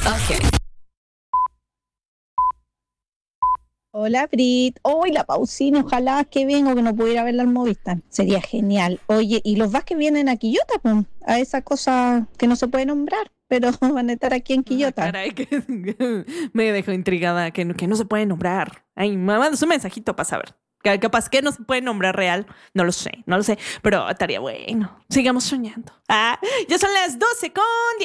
Ok. Hola, Brit. Hoy la Pausini, ojalá que venga o que no pudiera verla al Movistar. Sería genial. Oye, ¿y los Vázquez vienen a Quillota, po? A esa cosa que no se puede nombrar, pero van a estar aquí en Ah, Quillota. caray, que me dejó intrigada, que no se puede nombrar. Ay, me mandas un mensajito para saber. Capaz que no se puede nombrar real. No lo sé, pero estaría bueno. Sigamos soñando. Ya son las 12:10.